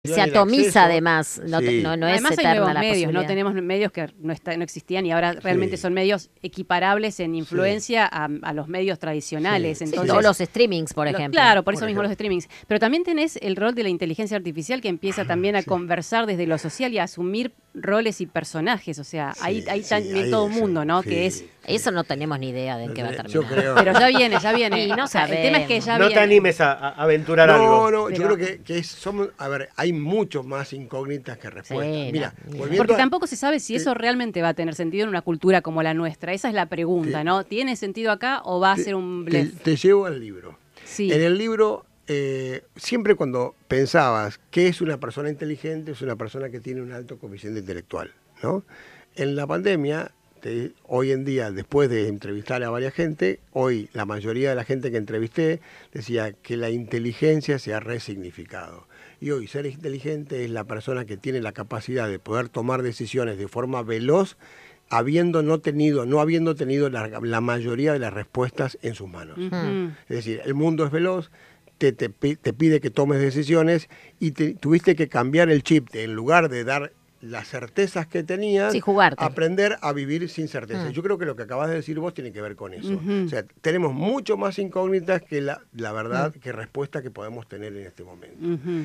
Se atomiza además, no es además hay eterna nuevos la medios, posibilidad. ¿no? Tenemos medios que no existían y ahora realmente son medios equiparables en influencia a los medios tradicionales. Sí, Entonces, todos los streamings, por ejemplo. Claro, por eso mismo los streamings. Pero también tenés el rol de la inteligencia artificial que empieza también a conversar desde lo social y a asumir roles y personajes. O sea, ahí también todo un mundo, ¿no? Que es... Eso no tenemos ni idea de en qué va a terminar. Yo creo. Pero ya viene, ya viene. Y no el tema es que ya No viene. te animes a aventurar algo. No, yo Pero- creo que somos, a ver, hay mucho más incógnitas que respuestas. Sí, Mira, no. volviendo Porque a- tampoco se sabe si eso realmente va a tener sentido en una cultura como la nuestra. Esa es la pregunta, ¿no? ¿Tiene sentido acá o va a ser un blef? te llevo al libro. Sí. En el libro, siempre cuando pensabas qué es una persona inteligente, es una persona que tiene un alto coeficiente intelectual, ¿no? En la pandemia, hoy en día, después de entrevistar a varias gente, hoy la mayoría de la gente que entrevisté decía que la inteligencia se ha resignificado. Y hoy ser inteligente es la persona que tiene la capacidad de poder tomar decisiones de forma veloz, no habiendo tenido la mayoría de las respuestas en sus manos. Ujú. Es decir, el mundo es veloz, te pide que tomes decisiones y tuviste que cambiar el chip en lugar de dar las certezas que tenías, Sí, jugarte. aprender a vivir sin certeza. Yo creo que lo que acabas de decir vos tiene que ver con eso. O sea, tenemos mucho más incógnitas que la verdad, que respuesta que podemos tener en este momento. Ujú.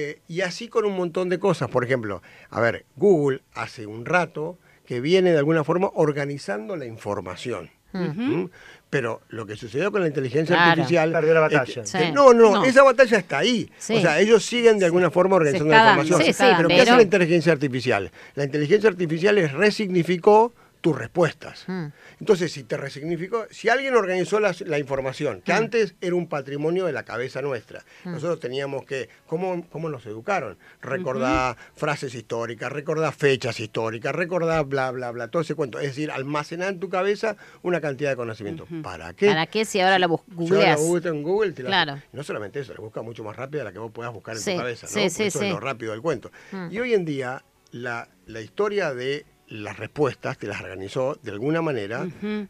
Y así con un montón de cosas. Por ejemplo, a ver, Google hace un rato que viene de alguna forma organizando la información. ¿Mm? Pero lo que sucedió con la inteligencia Claro. artificial... Perdió la es que- batalla. Sí. No, esa batalla está ahí. Sí. O sea, ellos siguen de alguna forma organizando la está dando, información. se está dando. Pero ¿qué Pero- hace la inteligencia artificial? La inteligencia artificial resignificó tus respuestas. Entonces, si te resignificó, si alguien organizó la información, que antes era un patrimonio de la cabeza nuestra, nosotros teníamos que, ¿cómo nos educaron? Recordar frases históricas, recordar fechas históricas, recordar bla, bla, bla, todo ese cuento. Es decir, almacenar en tu cabeza una cantidad de conocimiento. ¿Para qué? ¿Para qué si ahora lo Si ahora googleas? lo buscas en Google, Claro. no solamente eso, lo busca mucho más rápido de la que vos puedas buscar en Sí, tu cabeza, ¿no? sí, Por sí, eso sí. es lo rápido del cuento. Y hoy en día, la historia de las respuestas te las organizó de alguna manera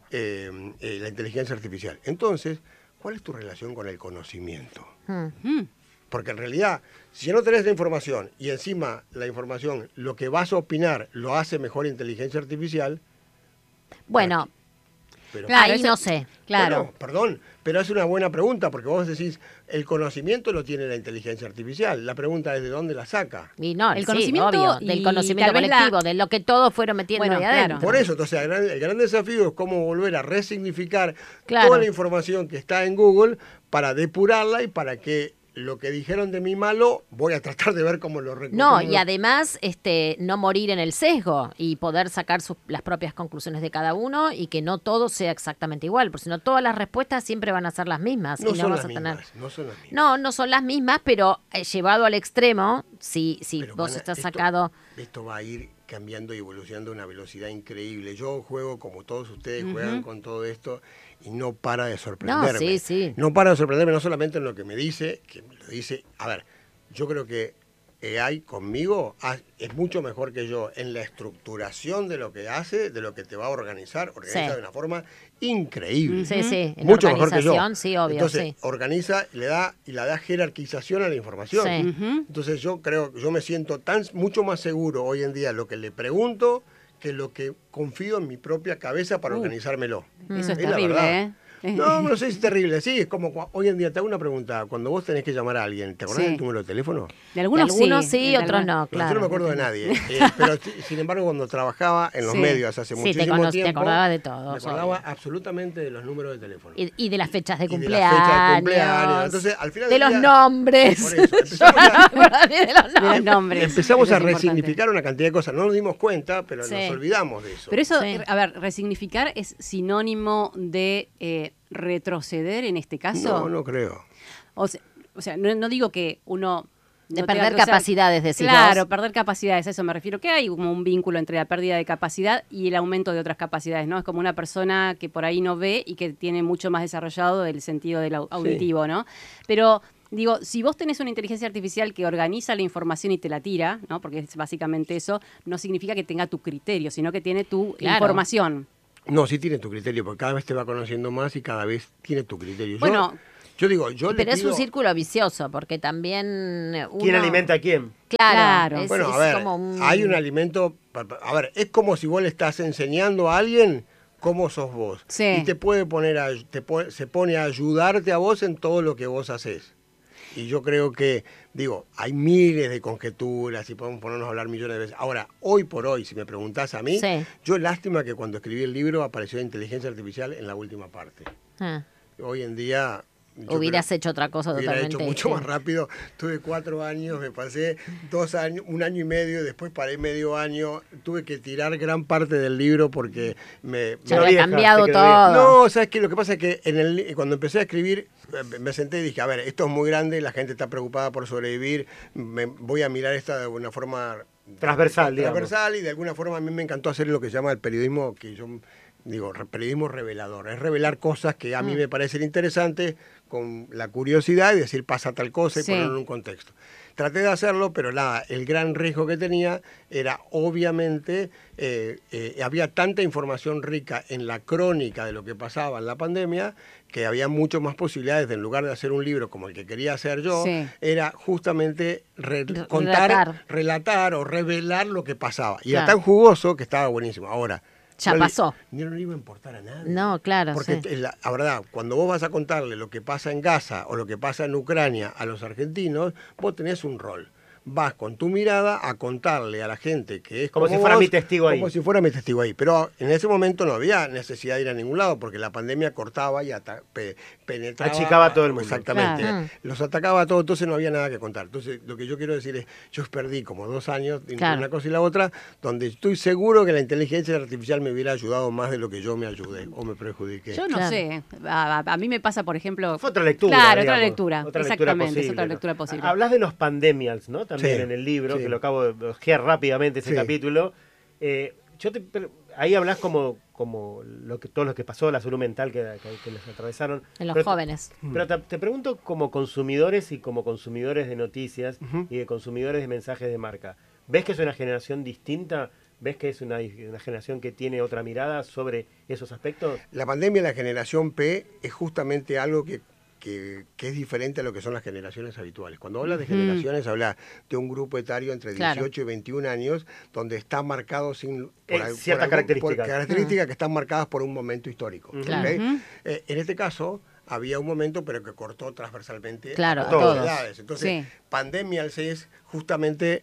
la inteligencia artificial. Entonces, ¿cuál es tu relación con el conocimiento? Porque en realidad, si no tenés la información y encima la información, lo que vas a opinar lo hace mejor inteligencia artificial, Bueno, pero Claro, ahí eso- no sé. Claro. bueno, perdón, pero es una buena pregunta porque vos decís, el conocimiento lo tiene la inteligencia artificial. La pregunta es de dónde la saca. Y no, El sí, conocimiento obvio, y del conocimiento tal vez colectivo, de lo que todos fueron metiendo Bueno, ahí claro. adentro. Por eso, entonces, el gran desafío es cómo volver a resignificar Claro. toda la información que está en Google para depurarla y para que lo que dijeron de mí malo, voy a tratar de ver cómo lo recupero. No, y además no morir en el sesgo y poder sacar las propias conclusiones de cada uno y que no todo sea exactamente igual, porque si no todas las respuestas siempre van a ser las mismas. No y no son vas las a tener... mismas, no son las mismas. No son las mismas, pero llevado al extremo, si Pero, vos Mana, estás esto- sacado... Esto va a ir cambiando y evolucionando a una velocidad increíble. Yo juego como todos ustedes juegan con todo esto y no para de sorprenderme. No, sí. No para de sorprenderme, no solamente en lo que me dice, que me lo dice. A ver, yo creo que AI conmigo es mucho mejor que yo en la estructuración de lo que hace, de lo que te va a organiza Sí. de una forma increíble. Sí, sí, en Mucho mejor que yo. organización, sí, obvio, Entonces, sí. organiza y la da jerarquización a la información. Sí. Entonces yo me siento mucho más seguro hoy en día lo que le pregunto que lo que confío en mi propia cabeza para organizármelo. Eso es la terrible, verdad. ¿eh? No sé si es terrible. Sí, es como hoy en día te hago una pregunta. Cuando vos tenés que llamar a alguien, ¿te acordás Sí. del número de teléfono? De algunos, sí, de otros algunos- no, No, claro. yo no me acuerdo de nadie. Pero sin embargo, cuando trabajaba en los Sí. medios hace Sí, muchísimo te tiempo, acordabas de todo, me acordaba obvio. absolutamente de los números de teléfono. Y de las fechas de Y de la cumpleaños. fecha de cumpleaños. Entonces, al final de del los día- nombres. Por eso, Yo no me acuerdo ni de los De los nombres. nombres. Empezamos Eso a es importante. resignificar una cantidad de cosas. No nos dimos cuenta, pero Sí. nos olvidamos de eso. Pero eso, Sí. a ver, resignificar es sinónimo de retroceder en este caso. No creo. O sea, no digo que uno... De no perder tenga- o sea, capacidades, decís Claro, vos. perder capacidades, a eso me refiero. Que hay como un vínculo entre la pérdida de capacidad y el aumento de otras capacidades, ¿no? Es como una persona que por ahí no ve y que tiene mucho más desarrollado el sentido del auditivo, ¿no? Pero... Digo, si vos tenés una inteligencia artificial que organiza la información y te la tira, ¿no? Porque es básicamente eso, no significa que tenga tu criterio, sino que tiene tu Claro. información. No, sí tiene tu criterio, porque cada vez te va conociendo más y cada vez tiene tu criterio. Bueno, Yo digo, yo Pero le es pido... un círculo vicioso, porque también uno... ¿Quién alimenta a quién? Claro. Bueno, a ver, hay un alimento... A ver, es como si vos le estás enseñando a alguien cómo sos vos. Sí. Y te puede poner se pone a ayudarte a vos en todo lo que vos haces. Y yo creo que, digo, hay miles de conjeturas y podemos ponernos a hablar millones de veces. Ahora, hoy por hoy, si me preguntás a mí, Sí. yo lástima que cuando escribí el libro apareció la inteligencia artificial en la última parte. Ah. Hoy en día... Hubieras hecho otra cosa hubiera totalmente. hecho mucho más rápido. Tuve 4 años, me pasé 2 años, 1 año y medio, después paré medio año. Tuve que tirar gran parte del libro porque Ya había cambiado todo. No, ¿sabes qué? Lo que pasa es que cuando empecé a escribir, me senté y dije, a ver, esto es muy grande, la gente está preocupada por sobrevivir, voy a mirar esto de una forma... Transversal, digamos. Transversal, y de alguna forma a mí me encantó hacer lo que se llama el periodismo, que yo digo, periodismo revelador. Es revelar cosas que a mí me parecen interesantes con la curiosidad y decir pasa tal cosa y ponerlo en un contexto. Traté de hacerlo, pero nada, el gran riesgo que tenía era obviamente, había tanta información rica en la crónica de lo que pasaba en la pandemia, que había mucho más posibilidades de, en lugar de hacer un libro como el que quería hacer yo, era justamente relatar o revelar lo que pasaba. Y era tan jugoso que estaba buenísimo. Ahora, ya pasó. No le iba a importar a nadie. No, claro. Porque la verdad, cuando vos vas a contarle lo que pasa en Gaza o lo que pasa en Ucrania a los argentinos, vos tenés un rol. Vas con tu mirada a contarle a la gente que es como si fuera vos, mi testigo ahí. Como si fuera mi testigo ahí. Pero en ese momento no había necesidad de ir a ningún lado porque la pandemia cortaba y penetraba. Achicaba a todo el mundo. Exactamente. Claro. Los atacaba a todos, entonces no había nada que contar. Entonces, lo que yo quiero decir es, yo perdí como 2 años entre una cosa y la otra, donde estoy seguro que la inteligencia artificial me hubiera ayudado más de lo que yo me ayudé o me perjudiqué. Yo no sé. A mí me pasa, por ejemplo... Fue otra lectura. Claro, digamos. otra lectura. Exactamente, es otra lectura posible. Hablas de los pandemials, ¿no? También en el libro, que lo acabo de ojear rápidamente ese capítulo. Ahí hablas como todo lo que pasó, la salud mental que les atravesaron. En los jóvenes. Pero te pregunto como consumidores y como consumidores de noticias y de consumidores de mensajes de marca. ¿Ves que es una generación distinta? ¿Ves que es una generación que tiene otra mirada sobre esos aspectos? La pandemia de la generación P es justamente algo que es diferente a lo que son las generaciones habituales. Cuando hablas de generaciones, hablas de un grupo etario entre 18 y 21 años, donde está marcado ciertas características que están marcadas por un momento histórico. ¿Okay? En este caso, había un momento, pero que cortó transversalmente a todas las edades. Entonces, pandemials es justamente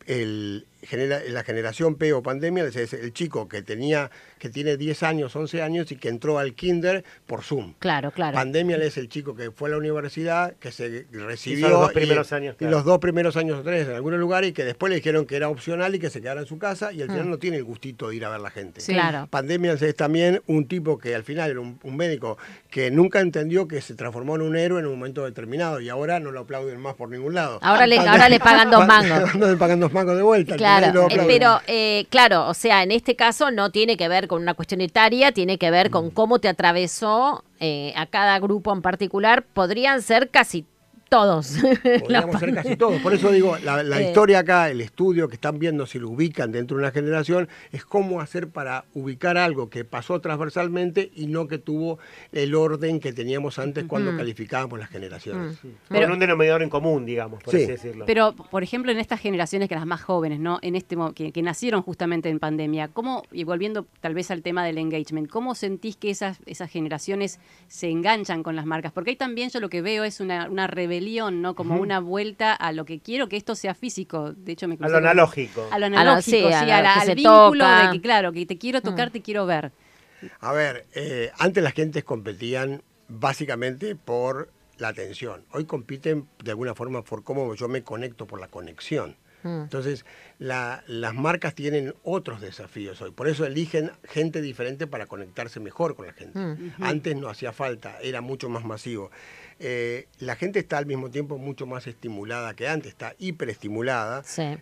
la generación P o pandemials es el chico que tiene 10 años, 11 años y que entró al kinder por Zoom. Claro. Pandemial es el chico que fue a la universidad, que se recibió los 2 primeros años, y los 2 primeros años o 3 en algunos lugares y que después le dijeron que era opcional y que se quedara en su casa y al final no tiene el gustito de ir a ver a la gente. Sí. Claro. Pandemial es también un tipo que al final era un médico que nunca entendió que se transformó en un héroe en un momento determinado y ahora no lo aplauden más por ningún lado. Ahora le pagan 2 mangos. No le pagan 2 mangos de vuelta. Claro, pero claro, o sea, en este caso no tiene que ver con una cuestión etaria, tiene que ver con cómo te atravesó a cada grupo en particular. Podrían ser casi todos. Podríamos ser casi todos. Por eso digo, la historia acá, el estudio que están viendo, si lo ubican dentro de una generación, es cómo hacer para ubicar algo que pasó transversalmente y no que tuvo el orden que teníamos antes cuando calificábamos las generaciones. Pero en un denominador en común, digamos, por así decirlo. Pero, por ejemplo, en estas generaciones que las más jóvenes, ¿no? En que nacieron justamente en pandemia, ¿cómo, y volviendo tal vez al tema del engagement, cómo sentís que esas generaciones se enganchan con las marcas? Porque ahí también yo lo que veo es una rebelión, ¿no? Como una vuelta a lo que quiero que esto sea físico. De hecho, a lo analógico. A lo analógico, al vínculo toca. De que, claro, que te quiero tocar, te quiero ver. A ver, antes las gentes competían básicamente por la atención. Hoy compiten de alguna forma por cómo yo me conecto, por la conexión. Entonces, las marcas tienen otros desafíos hoy. Por eso eligen gente diferente para conectarse mejor con la gente. Antes no hacía falta, era mucho más masivo. La gente está al mismo tiempo mucho más estimulada que antes, está hiperestimulada.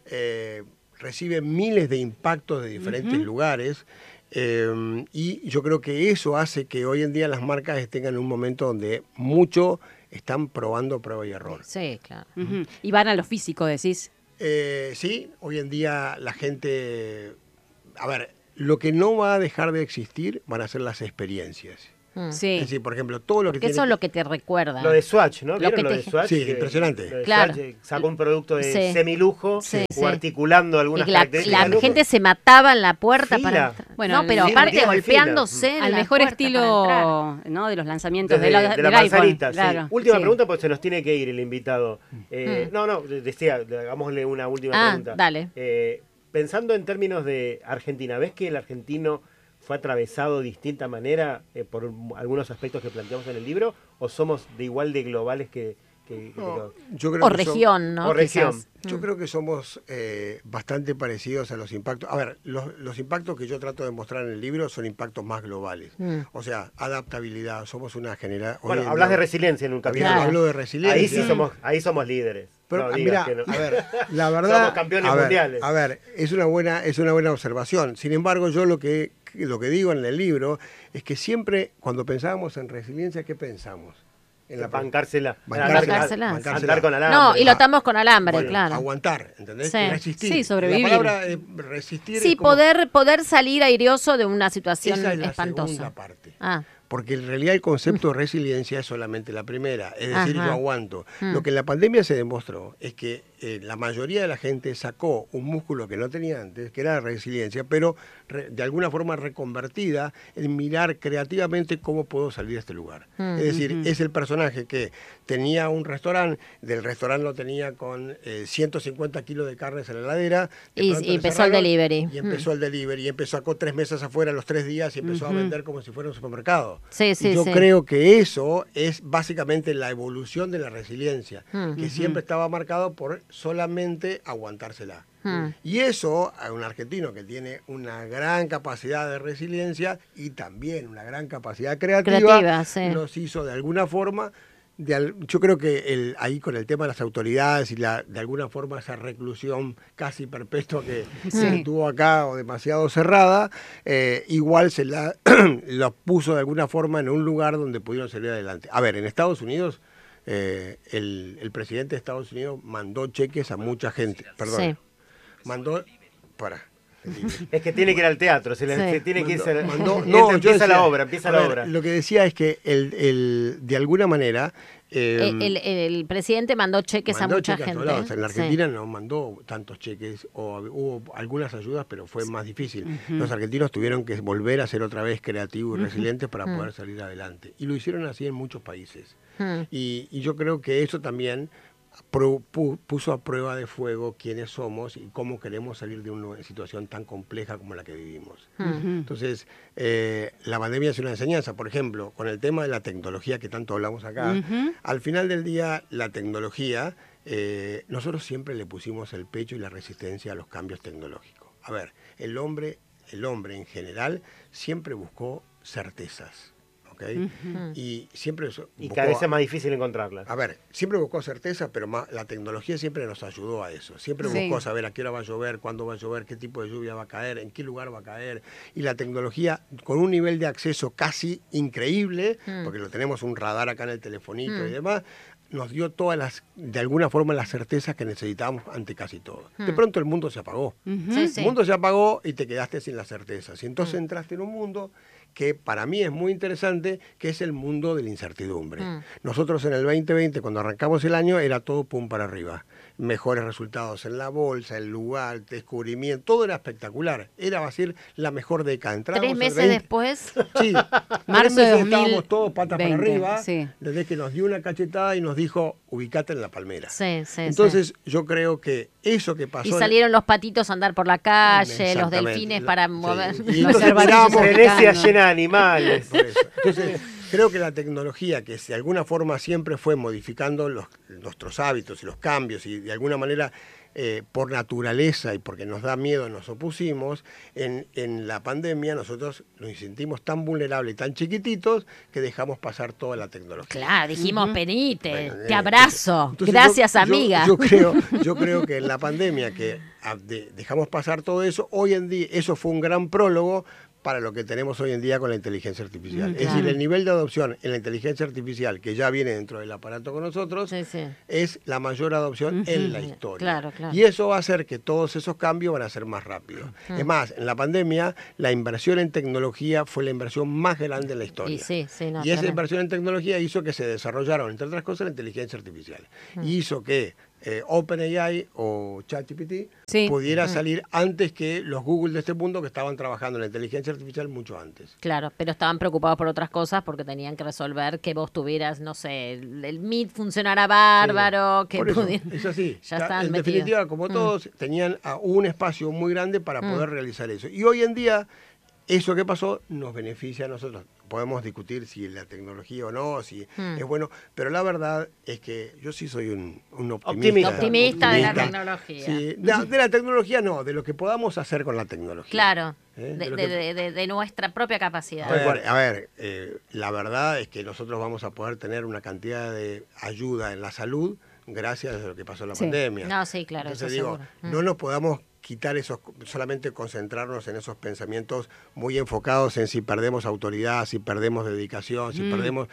Recibe miles de impactos de diferentes lugares. Y yo creo que eso hace que hoy en día las marcas estén en un momento donde mucho están probando prueba y error. Sí, claro. Y van a lo físico, decís. Sí, hoy en día la gente... A ver, lo que no va a dejar de existir van a ser las experiencias. Sí. Es decir, por ejemplo, todo lo que Porque eso es lo que te recuerda. Lo de Swatch, ¿no? Lo ¿Vieron que lo te- de Swatch? Sí, Que- impresionante. lo de Claro. Swatch, sacó un producto de Sí. semilujo, Sí. o Sí. articulando Y algunas la características de lujo. gente se mataba en la puerta Fila. para entrar. Bueno, no, pero fila, aparte días de fila. golpeándose en Al la mejor puerta para entrar. estilo, ¿no? De los lanzamientos Desde, del de la del iPhone. manzanita, sí. Claro, Última sí. pregunta porque se nos tiene que ir el invitado. No, decía, hagámosle una última pregunta. Dale. Pensando en términos de Argentina, ¿ves que el argentino fue atravesado de distinta manera por algunos aspectos que planteamos en el libro? ¿O somos de igual de globales que No, yo creo O que región, ¿no? o región. Quizás. Yo creo que somos bastante parecidos a los impactos. A ver, los impactos que yo trato de mostrar en el libro son impactos más globales. O sea, adaptabilidad. Somos una generación. Bueno, hablas de resiliencia en un capítulo. Claro. Hablo de resiliencia. Ahí sí somos líderes. Pero No digas mira, que no. a ver, la verdad, Somos campeones mundiales. A ver, es una buena observación. Sin embargo, yo lo que digo en el libro es que siempre cuando pensábamos en resiliencia, ¿qué pensamos? En Bancársela. Bancársela. Andar con alambre. No, y lo atamos con alambre, Bueno, claro. Aguantar, ¿entendés? Sí. Y resistir. Sí, sobrevivir. La palabra resistir Sí, es como, poder salir airioso de una situación esa es la espantosa. segunda parte. Ah, Porque en realidad el concepto de resiliencia es solamente la primera, es decir, Ajá. yo aguanto. Lo que en la pandemia se demostró es que la mayoría de la gente sacó un músculo que no tenía antes, que era la resiliencia, pero de alguna forma reconvertida en mirar creativamente cómo puedo salir de este lugar. Es decir, es el personaje que tenía un restaurante, del restaurante lo tenía con 150 kilos de carnes en la heladera. de Y pronto le empezó cerraron, el delivery. Y empezó el delivery, y empezó, sacó 3 mesas afuera los 3 días y empezó a vender como si fuera un supermercado. Sí, sí, Y yo sí. creo que eso es básicamente la evolución de la resiliencia, que siempre estaba marcado por solamente aguantársela. Y eso a un argentino que tiene una gran capacidad de resiliencia y también una gran capacidad creativa, sí. nos hizo de alguna forma, yo creo que ahí con el tema de las autoridades y de alguna forma esa reclusión casi perpetua que se tuvo acá o demasiado cerrada, igual se los puso de alguna forma en un lugar donde pudieron salir adelante. A ver, en Estados Unidos, el presidente de Estados Unidos mandó cheques a mucha gente, perdón, Sí. mandó, Es que tiene que ir al teatro, se Sí. tiene que irse. yo Empieza decía, la obra, empieza a la ver, obra. Lo que decía es que de alguna manera el presidente mandó cheques a mandó mucha cheques a gente. todos lados. En la Sí. Argentina no mandó tantos cheques, o hubo algunas ayudas, pero fue más difícil. Los argentinos tuvieron que volver a ser otra vez creativos y resilientes para poder salir adelante. Y lo hicieron así en muchos países. Y yo creo que eso también puso a prueba de fuego quiénes somos y cómo queremos salir de una situación tan compleja como la que vivimos. Entonces, la pandemia es una enseñanza. Por ejemplo, con el tema de la tecnología que tanto hablamos acá, al final del día, la tecnología, nosotros siempre le pusimos el pecho y la resistencia a los cambios tecnológicos. A ver, el hombre en general siempre buscó certezas. ¿ok? Y siempre Y buscó cada vez es más difícil encontrarlas. a ver, siempre buscó certeza, pero la tecnología siempre nos ayudó a eso. Siempre Sí. buscó saber a qué hora va a llover, cuándo va a llover, qué tipo de lluvia va a caer, en qué lugar va a caer. Y la tecnología, con un nivel de acceso casi increíble, porque lo tenemos un radar acá en el telefonito y demás, nos dio de alguna forma, las certezas que necesitábamos ante casi todo. De pronto el mundo se apagó. Sí, sí. El mundo se apagó y te quedaste sin las certezas. Y entonces entraste en un mundo que para mí es muy interesante, que es el mundo de la incertidumbre. Nosotros en el 2020, cuando arrancamos el año, era todo pum para arriba. Mejores resultados en la bolsa, el lugar, descubrimiento, todo era espectacular. Era, va a ser, la mejor década. Entrábamos 3 al meses 20 después. Sí, Marzo de estábamos todos patas para 2020, arriba, sí. desde que nos dio una cachetada y nos dijo, ubicate en la palmera. Sí, sí, Entonces, yo creo que eso que pasó... Y salieron los patitos a andar por la calle, los Exactamente. delfines para Sí. mover. Y Los entonces cervatillos mirábamos- Venecia llena de animales. Por eso. Entonces, creo que la tecnología, que de alguna forma siempre fue modificando nuestros hábitos y los cambios, y de alguna manera, por naturaleza y porque nos da miedo, nos opusimos, en la pandemia nosotros nos sentimos tan vulnerables y tan chiquititos que dejamos pasar toda la tecnología. Claro, dijimos, penite, Bueno, te abrazo. entonces Gracias, yo- amiga. Yo creo que en la pandemia que dejamos pasar todo eso, hoy en día eso fue un gran prólogo para lo que tenemos hoy en día con la inteligencia artificial. Es claro. decir, el nivel de adopción en la inteligencia artificial que ya viene dentro del aparato con nosotros Sí, sí. es la mayor adopción en la historia. Claro, claro. Y eso va a hacer que todos esos cambios van a ser más rápidos. Es más, en la pandemia la inversión en tecnología fue la inversión más grande en la historia. Y sí, sí, no, y esa tremendo. inversión en tecnología hizo que se desarrollaron, entre otras cosas, la inteligencia artificial. Y hizo que OpenAI o ChatGPT Sí. pudiera salir antes que los Google de este mundo que estaban trabajando en la inteligencia artificial mucho antes. Claro, pero estaban preocupados por otras cosas porque tenían que resolver que vos tuvieras, no sé, el Meet funcionara bárbaro, que Por eso, pudieran... es así. Ya están En metidos. definitiva, como todos, tenían un espacio muy grande para poder realizar eso. Y hoy en día, eso que pasó nos beneficia a nosotros. Podemos discutir si la tecnología o no, si es bueno, pero la verdad es que yo sí soy un optimista. Optimista de la tecnología. Sí, de la tecnología no, de lo que podamos hacer con la tecnología. Claro, De lo que- de nuestra propia capacidad. A ver, la verdad es que nosotros vamos a poder tener una cantidad de ayuda en la salud gracias a lo que pasó en la Sí. pandemia. No, sí, claro, Entonces eso digo, seguro. no nos podamos quitar esos, solamente concentrarnos en esos pensamientos muy enfocados en si perdemos autoridad, si perdemos dedicación, si perdemos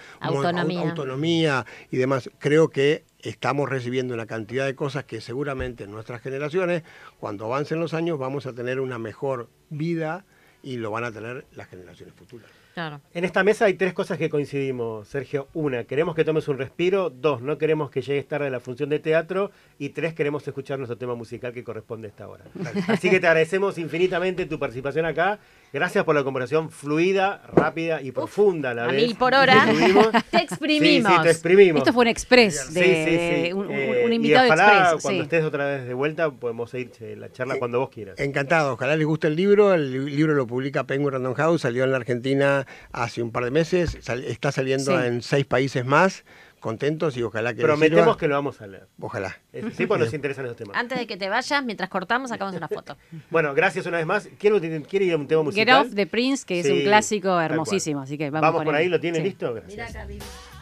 autonomía y demás. Creo que estamos recibiendo una cantidad de cosas que seguramente en nuestras generaciones, cuando avancen los años, vamos a tener una mejor vida y lo van a tener las generaciones futuras. Claro. En esta mesa hay 3 cosas que coincidimos, Sergio. 1, queremos que tomes un respiro. 2, no queremos que llegues tarde a la función de teatro. Y 3, queremos escuchar nuestro tema musical que corresponde a esta hora. Así que te agradecemos infinitamente tu participación acá. Gracias por la conversación fluida, rápida y profunda a la A vez. 1000 por hora. que tuvimos. Te exprimimos. Sí, te exprimimos. Esto fue un express, Sí, sí, sí. un invitado y ojalá express. cuando Sí. estés otra vez de vuelta podemos seguir la charla cuando vos quieras. Encantado, ojalá les guste el libro. El libro lo publica Penguin Random House, salió en la Argentina hace un par de meses, está saliendo Sí. en 6 países más, contentos y ojalá que les Prometemos sirva. que lo vamos a leer. Ojalá. Sí, pues nos interesan esos temas. Antes de que te vayas, mientras cortamos, sacamos una foto. Bueno, gracias una vez más. ¿Quiere ir a un tema musical? Get Off de Prince, que es Sí, un clásico tal hermosísimo, cual. así que Vamos con por él. ahí, ¿lo tiene Sí. listo? Gracias. Mira acá, Vivi.